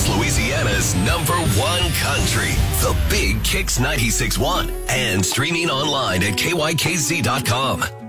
South Louisiana's #1 country. The Big Kicks 96.1 and streaming online at KYKZ.com.